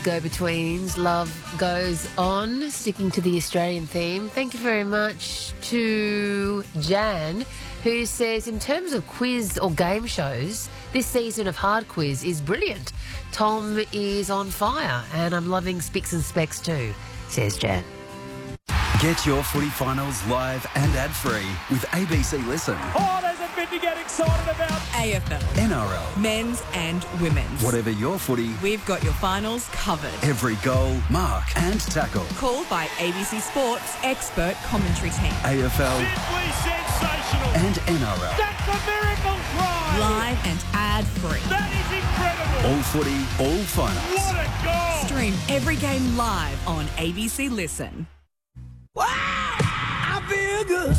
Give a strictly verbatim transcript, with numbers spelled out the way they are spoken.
Go-betweens, love goes on, sticking to the Australian theme. Thank you very much to Jan, who says, in terms of quiz or game shows, this season of Hard Quiz is brilliant. Tom is on fire, and I'm loving Spicks and Specs too, says Jan. Get your footy finals live and ad-free with A B C Listen. Oh, there's a bit to get excited about. A F L, N R L, men's and women's. whatever your footy, We've got your finals covered. every goal, mark and tackle. Called by A B C Sports expert commentary team. A F L Simply sensational. and N R L. That's a miracle try. Live and ad-free. That is incredible. All footy, all finals. What a goal. Stream every game live on A B C Listen. I feel good.